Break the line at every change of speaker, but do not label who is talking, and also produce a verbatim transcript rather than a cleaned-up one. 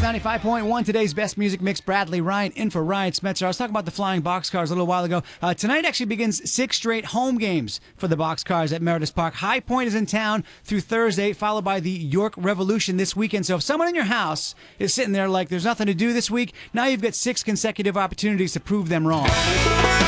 ninety-five point one, today's best music mix. Bradley Ryan in for Ryan Smetzer. I was talking about the flying boxcars a little while ago. Uh, tonight actually begins six straight home games for the boxcars at Meredith Park. High Point is in town through Thursday, followed by the York Revolution this weekend. So if someone in your house is sitting there like there's nothing to do this week, now you've got six consecutive opportunities to prove them wrong.